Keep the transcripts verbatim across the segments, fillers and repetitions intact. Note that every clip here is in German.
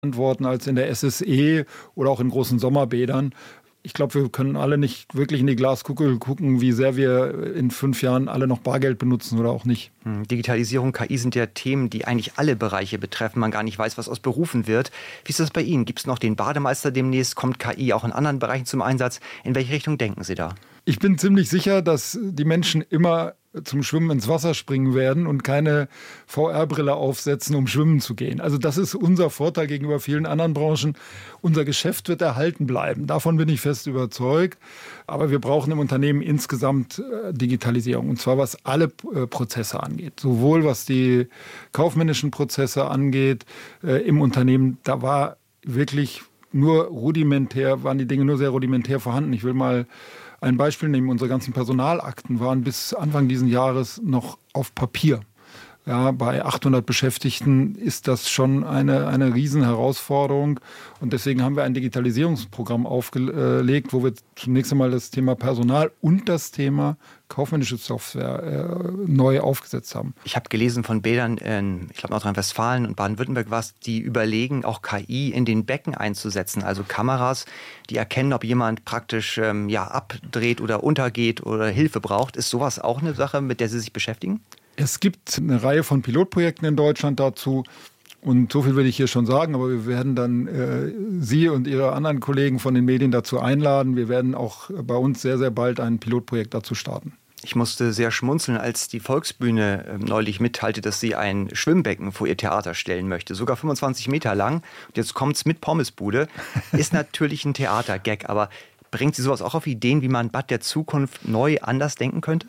Antworten als in der S S E oder auch in großen Sommerbädern. Ich glaube, wir können alle nicht wirklich in die Glaskugel gucken, wie sehr wir in fünf Jahren alle noch Bargeld benutzen oder auch nicht. Digitalisierung, K I sind ja Themen, die eigentlich alle Bereiche betreffen. Man gar nicht weiß, was aus Berufen wird. Wie ist das bei Ihnen? Gibt es noch den Bademeister demnächst? Kommt K I auch in anderen Bereichen zum Einsatz? In welche Richtung denken Sie da? Ich bin ziemlich sicher, dass die Menschen immer zum Schwimmen ins Wasser springen werden und keine V R-Brille aufsetzen, um schwimmen zu gehen. Also das ist unser Vorteil gegenüber vielen anderen Branchen. Unser Geschäft wird erhalten bleiben. Davon bin ich fest überzeugt. Aber wir brauchen im Unternehmen insgesamt äh, Digitalisierung. Und zwar was alle äh, Prozesse angeht. Sowohl was die kaufmännischen Prozesse angeht äh, im Unternehmen. Da war wirklich nur rudimentär, waren die Dinge nur sehr rudimentär vorhanden. Ich will mal ein Beispiel nehmen, unsere ganzen Personalakten waren bis Anfang dieses Jahres noch auf Papier. Ja, bei achthundert Beschäftigten ist das schon eine, eine Riesenherausforderung. Und deswegen haben wir ein Digitalisierungsprogramm aufgelegt, wo wir zunächst einmal das Thema Personal und das Thema kaufmännische Software äh, neu aufgesetzt haben. Ich habe gelesen von Bädern in, ich glaube, Nordrhein-Westfalen und Baden-Württemberg was, die überlegen, auch K I in den Becken einzusetzen. Also Kameras, die erkennen, ob jemand praktisch ähm, ja, abdreht oder untergeht oder Hilfe braucht. Ist sowas auch eine Sache, mit der Sie sich beschäftigen? Es gibt eine Reihe von Pilotprojekten in Deutschland dazu. Und so viel will ich hier schon sagen, aber wir werden dann äh, Sie und Ihre anderen Kollegen von den Medien dazu einladen. Wir werden auch bei uns sehr, sehr bald ein Pilotprojekt dazu starten. Ich musste sehr schmunzeln, als die Volksbühne äh, neulich mitteilte, dass sie ein Schwimmbecken vor ihr Theater stellen möchte. Sogar fünfundzwanzig Meter lang. Und jetzt kommt es mit Pommesbude. Ist natürlich ein Theatergag, aber bringt Sie sowas auch auf Ideen, wie man Bad der Zukunft neu anders denken könnte?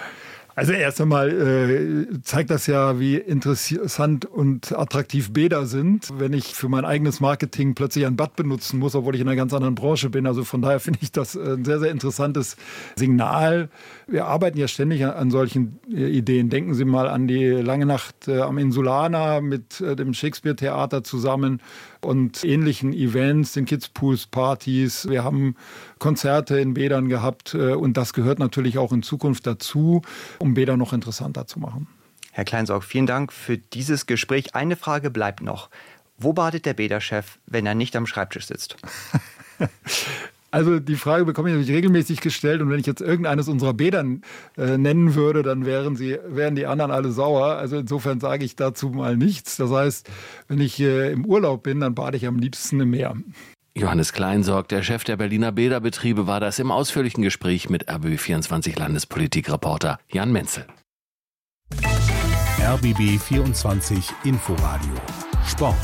Also erst einmal äh, zeigt das ja, wie interessant und attraktiv Bäder sind, wenn ich für mein eigenes Marketing plötzlich ein Bad benutzen muss, obwohl ich in einer ganz anderen Branche bin. Also von daher finde ich das ein sehr, sehr interessantes Signal. Wir arbeiten ja ständig an solchen Ideen. Denken Sie mal an die Lange Nacht am Insulaner mit dem Shakespeare-Theater zusammen und ähnlichen Events, den Kidspools, Partys. Wir haben Konzerte in Bädern gehabt und das gehört natürlich auch in Zukunft dazu, um Bäder noch interessanter zu machen. Herr Kleinsorg, vielen Dank für dieses Gespräch. Eine Frage bleibt noch. Wo badet der Bäderchef, wenn er nicht am Schreibtisch sitzt? Also die Frage bekomme ich natürlich regelmäßig gestellt und wenn ich jetzt irgendeines unserer Bäder äh, nennen würde, dann wären, sie, wären die anderen alle sauer. Also insofern sage ich dazu mal nichts. Das heißt, wenn ich äh, im Urlaub bin, dann bade ich am liebsten im Meer. Johannes Kleinsorg, der Chef der Berliner Bäderbetriebe, war das im ausführlichen Gespräch mit R B B vierundzwanzig Landespolitikreporter Jan Menzel. R B B vierundzwanzig Inforadio Sport.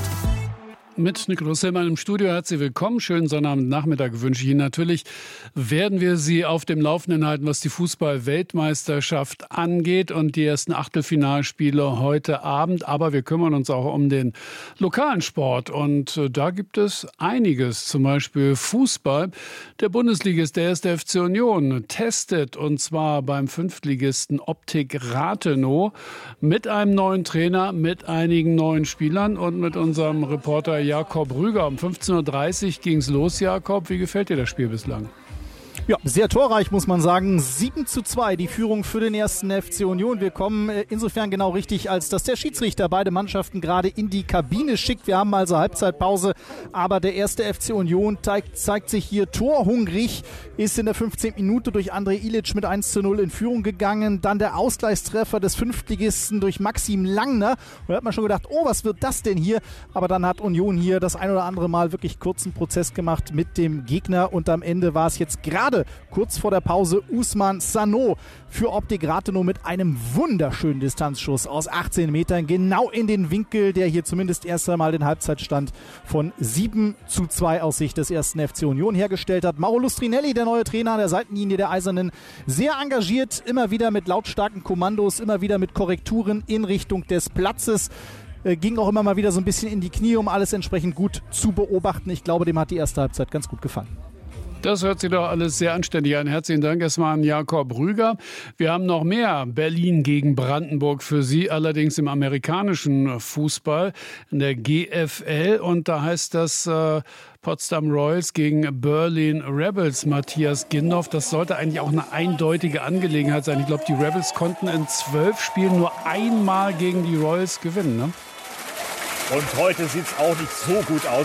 Mit Nikolaus Hillmann im Studio. Herzlich willkommen. Schönen Sonnabendnachmittag wünsche ich Ihnen. Natürlich werden wir Sie auf dem Laufenden halten, was die Fußball-Weltmeisterschaft angeht und die ersten Achtelfinalspiele heute Abend. Aber wir kümmern uns auch um den lokalen Sport. Und da gibt es einiges. Zum Beispiel Fußball. Der Bundesligist, der erste F C Union, testet und zwar beim Fünftligisten Optik Rathenow mit einem neuen Trainer, mit einigen neuen Spielern und mit unserem Reporter Jakob Rüger. Um fünfzehn Uhr dreißig ging es los, Jakob. Wie gefällt dir das Spiel bislang? Ja, sehr torreich, muss man sagen. sieben zu zwei die Führung für den ersten F C Union. Wir kommen insofern genau richtig, als dass der Schiedsrichter beide Mannschaften gerade in die Kabine schickt. Wir haben also Halbzeitpause, aber der erste F C Union zeigt, zeigt sich hier torhungrig, ist in der fünfzehnten Minute durch André Ilic mit eins zu null in Führung gegangen. Dann der Ausgleichstreffer des Fünftligisten durch Maxim Langner. Und da hat man schon gedacht, oh, was wird das denn hier? Aber dann hat Union hier das ein oder andere Mal wirklich kurzen Prozess gemacht mit dem Gegner und am Ende war es jetzt gerade kurz vor der Pause Ousmane Sano für Optik Rathenow mit einem wunderschönen Distanzschuss aus achtzehn Metern, genau in den Winkel, der hier zumindest erst einmal den Halbzeitstand von sieben zu zwei aus Sicht des ersten F C Union hergestellt hat. Mauro Lustrinelli, der neue Trainer an der Seitenlinie der Eisernen, sehr engagiert, immer wieder mit lautstarken Kommandos, immer wieder mit Korrekturen in Richtung des Platzes. Ging auch immer mal wieder so ein bisschen in die Knie, um alles entsprechend gut zu beobachten. Ich glaube, dem hat die erste Halbzeit ganz gut gefallen. Das hört sich doch alles sehr anständig an. Herzlichen Dank erstmal an Jakob Rüger. Wir haben noch mehr Berlin gegen Brandenburg für Sie, allerdings im amerikanischen Fußball, in der G F L. Und da heißt das äh, Potsdam Royals gegen Berlin Rebels. Matthias Gindorf, das sollte eigentlich auch eine eindeutige Angelegenheit sein. Ich glaube, die Rebels konnten in zwölf Spielen nur einmal gegen die Royals gewinnen, ne? Und heute sieht es auch nicht so gut aus